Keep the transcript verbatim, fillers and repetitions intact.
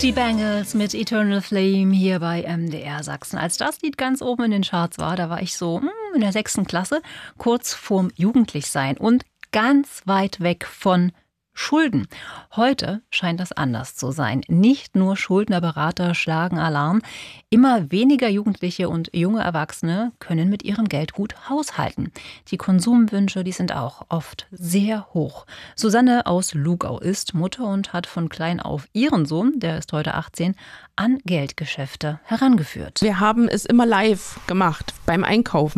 Die Bangles mit Eternal Flame hier bei M D R Sachsen. Als das Lied ganz oben in den Charts war, da war ich so hm, in der sechsten Klasse, kurz vorm Jugendlichsein und ganz weit weg von Schulden. Heute scheint das anders zu sein. Nicht nur Schuldnerberater schlagen Alarm. Immer weniger Jugendliche und junge Erwachsene können mit ihrem Geld gut haushalten. Die Konsumwünsche, die sind auch oft sehr hoch. Susanne aus Lugau ist Mutter und hat von klein auf ihren Sohn, der ist heute achtzehn, an Geldgeschäfte herangeführt. Wir haben es immer live gemacht beim Einkaufen.